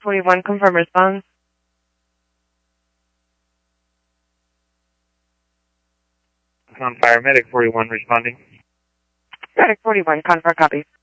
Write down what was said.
41, confirm response. On fire, Medic 41 responding. Medic 41, confirm copy.